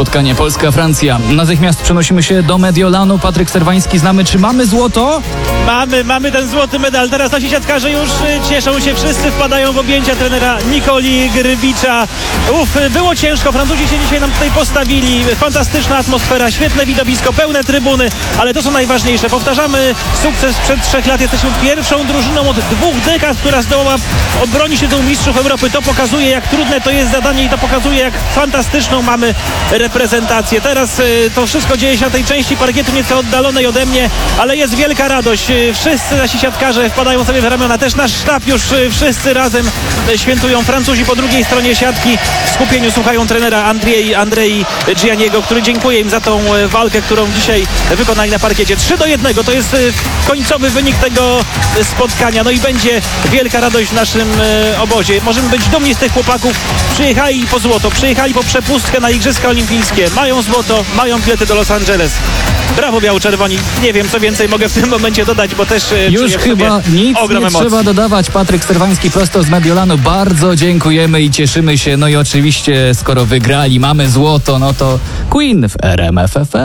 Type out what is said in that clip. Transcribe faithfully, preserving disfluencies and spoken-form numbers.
spotkanie Polska-Francja. Natychmiast przenosimy się do Mediolanu. Patryk Serwański, znamy, czy mamy złoto? Mamy, mamy ten złoty medal. Teraz nasi siatkarze już cieszą się, wszyscy wpadają w objęcia trenera Nikoli Grybicza. Uf, było ciężko, Francuzi się dzisiaj nam tutaj postawili. Fantastyczna atmosfera, świetne widowisko, pełne trybuny, ale to są najważniejsze. Powtarzamy sukces sprzed trzech lat. Jesteśmy pierwszą drużyną od dwóch dekad, która zdołała obronić się do mistrzów Europy. To pokazuje, jak trudne to jest zadanie i to pokazuje, jak fantastyczną mamy reprezentację. Teraz y, to wszystko dzieje się na tej części parkietu nieco oddalonej ode mnie, ale jest wielka radość. Y, wszyscy nasi siatkarze wpadają sobie w ramiona. Też nasz sztab już y, wszyscy razem y, świętują. Francuzi po drugiej stronie siatki w skupieniu słuchają trenera Andrzej, Andrzej Gianniego, który dziękuję im za tą y, walkę, którą dzisiaj wykonali na parkiecie. trzy do jednego to jest y, końcowy wynik tego y, spotkania. No i będzie wielka radość w naszym y, obozie. Możemy być dumni z tych chłopaków. Przyjechali po złoto, przyjechali po przepustkę na Igrzyska Olimpijskie. Mają złoto, mają bilety do Los Angeles. Brawo biało-czerwoni. Nie wiem, co więcej mogę w tym momencie dodać, bo też już chyba nic nie emocji. Trzeba dodawać. Patryk Serwański prosto z Mediolanu. Bardzo dziękujemy i cieszymy się. No i oczywiście, skoro wygrali, mamy złoto, no to Queen w R M F F M.